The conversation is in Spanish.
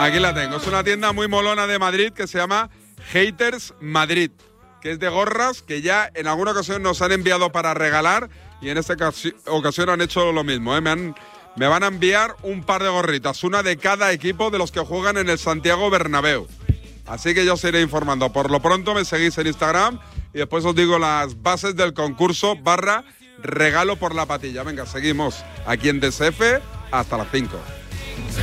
Aquí la tengo. Es una tienda muy molona de Madrid que se llama Haters Madrid, que es de gorras que ya en alguna ocasión nos han enviado para regalar y en esta ocasión han hecho lo mismo. Me van a enviar un par de gorritas, una de cada equipo de los que juegan en el Santiago Bernabéu. Así que yo os iré informando. Por lo pronto me seguís en Instagram y después os digo las bases del concurso /regalo por la patilla. Venga, seguimos aquí en DSF hasta las 5.